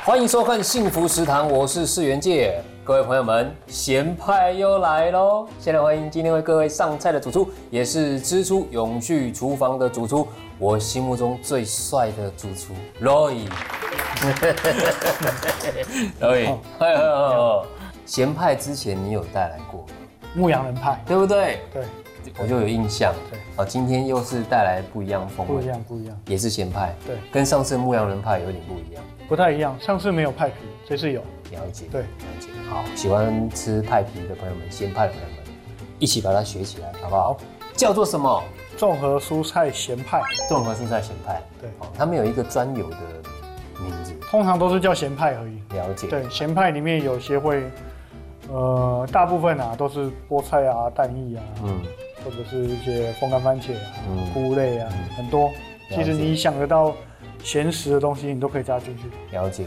欢迎收看《幸福食堂》，我是世元界。各位朋友们，咸派又来喽！先来欢迎今天为各位上菜的主厨，也是支出永续厨房的主厨，我心目中最帅的主厨 Roy。Roy， 咸派之前你有带来过牧羊人派， 对不对？ 对， 我就有印象。 对， 好，今天又是带来不一样风味， 不一样， 也是咸派。 对， 跟上次牧羊人派有点不一样， 不太一样。上次没有派皮，这次有。 了解， 对， 了解。好，喜欢吃派皮的朋友们，咸派的朋友们，一起把它学起来，好不好？叫做什么？ 综合蔬菜咸派。 综合蔬菜咸派。 对， 它们有一个专有的名字， 通常都是叫咸派而已。 了解。 对，咸派里面有些会，大部分都是菠菜啊、蛋液啊，或者是一些风干番茄啊、菇类啊，很多。其实你想得到咸食的东西，你都可以加进去。 了解。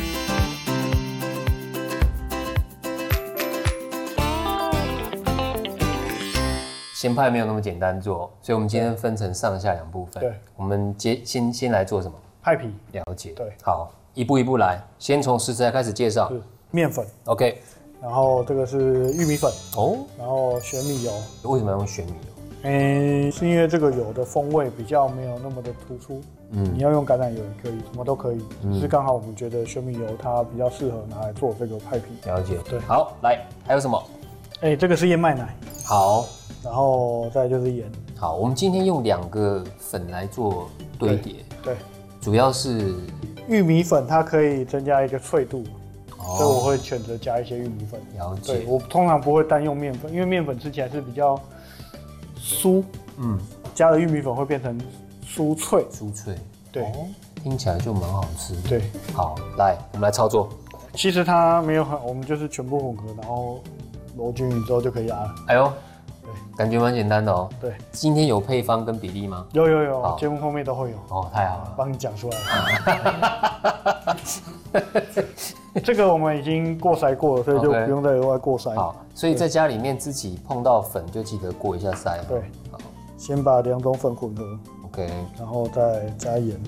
咸派没有那么简单做，所以我们今天分成上下两部分。 对， 我们先来做什么？ 派皮。 了解。 对， 好，一步一步来，先从食材开始介绍。 是面粉。 OK。 然后这个是玉米粉哦， 然后玄米油。 为什么要用玄米油？ 是因为这个油的风味比较没有那么的突出。你要用橄榄油也可以，什么都可以。只是刚好我们觉得玄米油它比较适合拿来做这个派皮。 了解。 对， 好，来，还有什么？ 这个是燕麦奶。 好， 然后再就是盐。 好，我们今天用2个粉来做堆叠。 对， 主要是玉米粉，它可以增加一个脆度。所以我会选择加一些玉米粉。 了解。 对，我通常不会单用面粉，因为面粉吃起来是比较酥。加了玉米粉会变成酥脆。 酥脆。 对。 听起来就蛮好吃。 对。 好，来，我们来操作。 其实它没有我们就是全部混合，然后揉均匀之后就可以压了。 哎呦， 对， 感觉蛮简单的哦。 对。 今天有配方跟比例吗？ 有，节目后面都会有。 哦，太好了， 帮你讲出来了。这个我们已经过筛过了，所以就不用再额外过筛。 好，所以在家里面自己碰到粉就记得过一下筛。 对， 好， 先把2种粉混合 ，OK， 然后再加盐。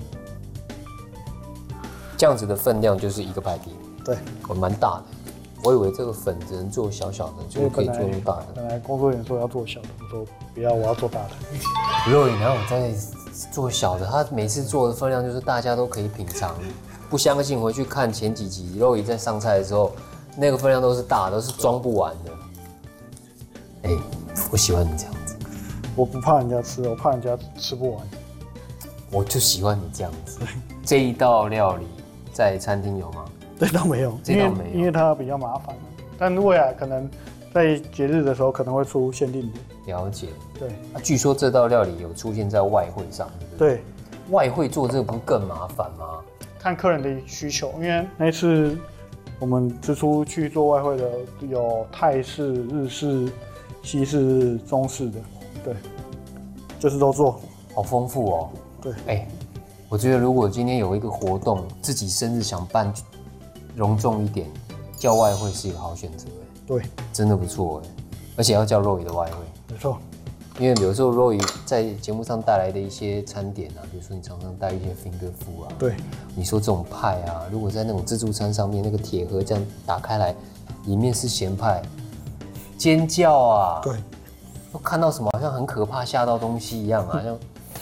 这样子的分量就是1个派皮。 对， 蛮大的。我以为这个粉只能做小小的，就可以做那么大的。 本来工作人员说要做小的，我说不要，我要做大的。 Roy哪有在做小的？他每次做的分量就是大家都可以品尝。不相信回去看前几集 Roy 在上菜的时候，那个分量都是大的，都是装不完的。我喜欢你这样子。 我不怕人家吃，我怕人家吃不完。 我就喜欢你这样子。这一道料理在餐厅有吗？ 这道没有，因为它比较麻烦。但未来可能在节日的时候可能会出限定的。 了解。 对。 据说这道料理有出现在外汇上，对不对？ 对。 外汇做这个不更麻烦吗？ 看客人的需求，因为那次我们支出去做外汇的有泰式、日式、西式、中式的，对，就是都做。 好丰富哦。 对。 我觉得如果今天有一个活动，自己生日想办隆重一点，叫外汇是一个好选择。 对， 真的不错。而且要叫 Roy 的外汇。 没错。 因为有时候 Roy 在节目上带来的一些餐点啊，比如说你常常带一些 finger food 啊， 对， 你说这种派啊，如果在那种自助餐上面那个铁盒这样打开来，里面是咸派，尖叫啊！ 对， 都看到什么好像很可怕，吓到东西一样啊，像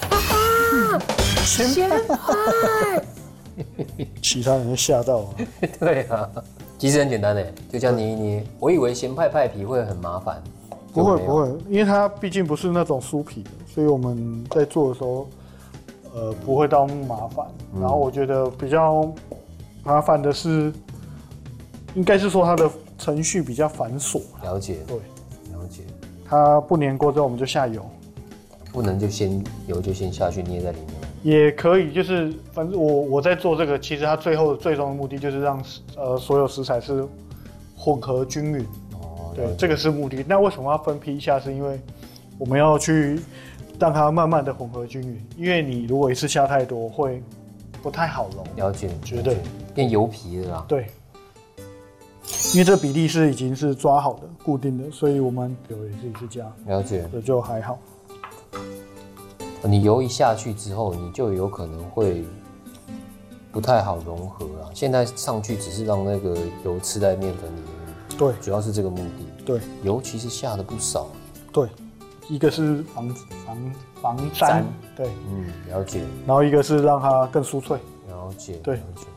咸派，其他人就吓到了。 对啊，其实很简单诶，就这样捏一捏。我以为咸派派皮会很麻烦。 不会，因为它毕竟不是那种酥皮的，所以我们在做的时候，不会到那么麻烦。然后我觉得比较麻烦的是，应该是说它的程序比较繁琐。 了解。 对， 了解。 它不粘锅之后，我们就下油。 不能就油就先下去捏在里面。 也可以，就是反正我在做这个，其实它最终的目的就是让所有食材是混合均匀。对，这个是目的。那为什么要分批下？是因为我们要去让它慢慢的混合均匀。因为你如果一次下太多，会不太好揉。 了解， 绝对变油皮了啦。 对，因为这比例已经是抓好的、固定的，所以我们油也是一次加。 了解， 这就还好。 你油一下去之后，你就有可能会不太好融合啦。现在上去只是让那个油吃在面粉里面， 对， 主要是这个目的。 对， 油其实下的不少。 对，一个是防粘，对， 了解。 然后一个是让它更酥脆， 了解， 对了解。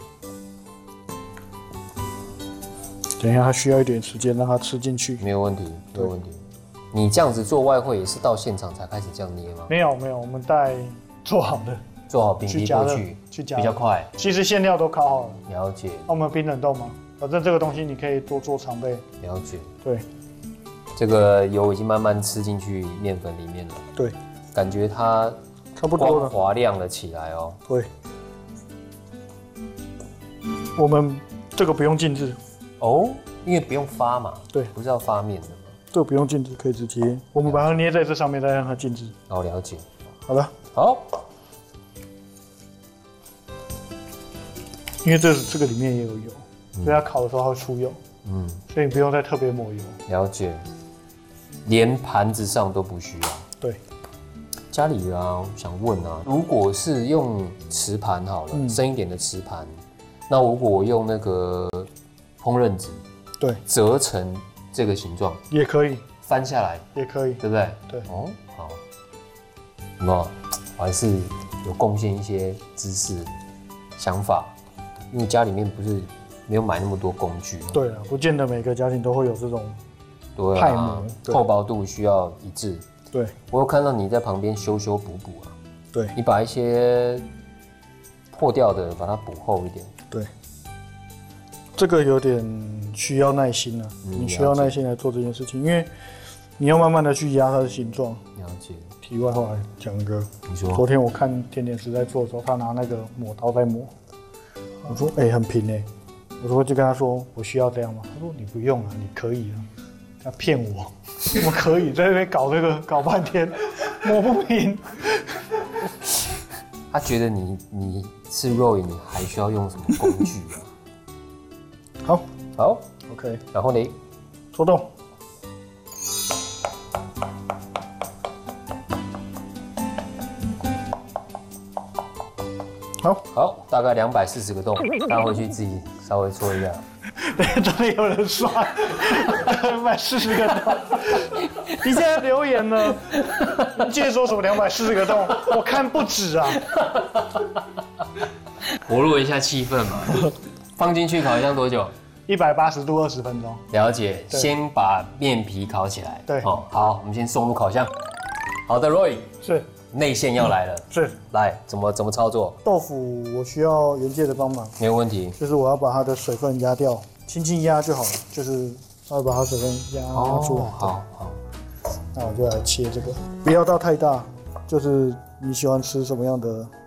等一下，它需要一点时间让它吃进去。 没有问题，没有问题。你这样子做外汇也是到现场才开始这样捏吗？ 没有，我们带做好的， 做好饼皮过去加比较快。 其实馅料都烤好了。 了解。 我们冰冷冻嘛，反正这个东西你可以多做常备。 了解。 对。 这个油已经慢慢吃进去面粉里面了。 对。 感觉它差不多了， 滑亮了起来哦。 对。我们这个不用静置。 哦，因为不用发嘛。 对。 不是要发面的嘛。 这个不用静置，可以直接，我们把它捏在这上面，再让它静置。 哦，了解。 好了。 好。 因为这个里面也有油，所以它烤的时候它会出油。所以你不用再特别抹油。 了解。连盘子上都不需要。 对。 家里啊，我想问啊，如果是用瓷盘好了，深一点的瓷盘，那如果我用那个烹饪纸， 对， 折成这个形状也可以， 翻下来也可以， 对不对？ 对。 哦，好。那么我还是有贡献一些知识、想法，因为家里面不是没有买那么多工具。 对啊，不见得每个家庭都会有这种派模，厚薄度需要一致。 对， 我有看到你在旁边修修补补啊。 对， 你把一些破掉的把它补厚一点。 对，这个有点需要耐心了。你需要耐心来做这件事情，因为你要慢慢的去压它的形状。 了解。 题外话讲一个， 你说， 昨天我看甜点师在做的时候，他拿那个抹刀在抹，我说很平哎，我说就跟他说我需要这样吗？他说你不用了，你可以啊。他骗我，我可以在那边搞这个搞半天，抹不平。 他觉得你是 Roy， 你还需要用什么工具啊？ 好 ，OK。 然后呢？ 戳洞。 好，大概240个洞，大家回去自己稍微戳一下。 对，真的有人刷240个洞。你现在留言呢？你记得说什么240个洞？我看不止啊。 活络一下气氛嘛。放进去烤箱多久 ？180度20分钟。 了解，先把面皮烤起来。 对， 好，我们先送入烤箱。好的 ，Roy 是。 内馅要来了， 是， 来怎么操作？ 豆腐我需要原介的帮忙， 没有问题。 就是我要把它的水分压掉，轻轻压就好了，就是稍微把它水分压出来。 好， 那我就来切这个，不要到太大，就是你喜欢吃什么样的